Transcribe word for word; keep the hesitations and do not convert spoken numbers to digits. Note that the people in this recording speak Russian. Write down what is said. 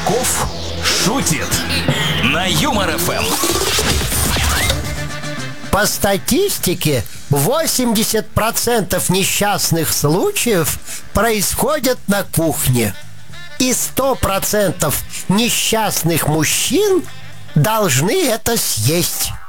Кошков шутит на Юмор эф эм. По статистике, восемьдесят процентов несчастных случаев происходят на кухне. И сто процентов несчастных мужчин должны это съесть.